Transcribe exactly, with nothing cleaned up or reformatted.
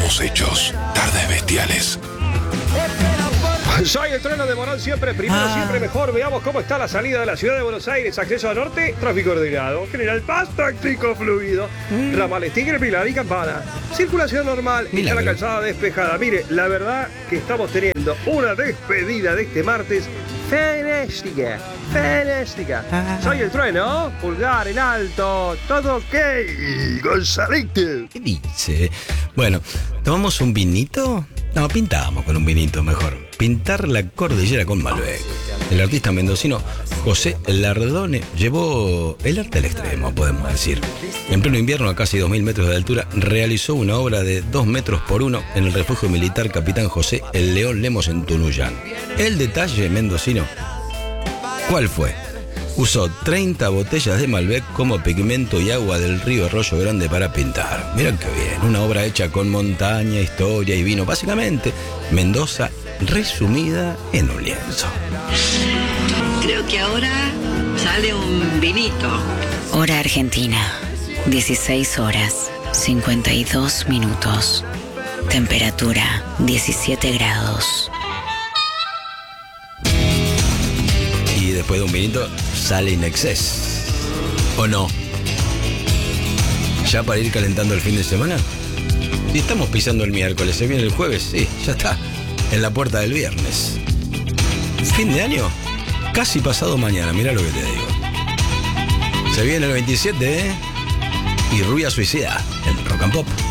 Nuevos hechos. Tardes bestiales. Soy el trueno de Morón, siempre primero, ah. siempre mejor. Veamos cómo está la salida de la ciudad de Buenos Aires. Acceso a norte, tráfico ordenado. General Paz, tráfico fluido. Mm. Ramales Tigre, Pilar y Campana. Circulación normal y la calzada despejada. Mire, la verdad que estamos teniendo una despedida de este martes fantástica, fantástica. Ah. Soy el trueno, pulgar en alto, todo ok, Gonzalito. ¿Qué dice? Bueno, ¿tomamos un vinito? No, pintábamos con un vinito mejor. Pintar la cordillera con Malbec. El artista mendocino José Lardone llevó el arte al extremo, podemos decir. En pleno invierno, a casi dos mil metros de altura, realizó una obra de dos metros por uno en el refugio militar Capitán José El León Lemos en Tunuyán. El detalle mendocino, ¿cuál fue? Usó treinta botellas de Malbec como pigmento y agua del río Arroyo Grande para pintar. Miren qué bien, una obra hecha con montaña, historia y vino. Básicamente, Mendoza resumida en un lienzo. Creo que ahora sale un vinito. Hora Argentina, dieciséis horas, cincuenta y dos minutos. Temperatura, diecisiete grados. Y después de un vinito sale in excess. ¿O no? ¿Ya para ir calentando el fin de semana? Si estamos pisando el miércoles, se viene el jueves, sí, ya está. En la puerta del viernes. Fin de año, casi pasado mañana, mirá lo que te digo. Se viene el veintisiete, ¿eh? Y Rubia Suicida en Rock and Pop.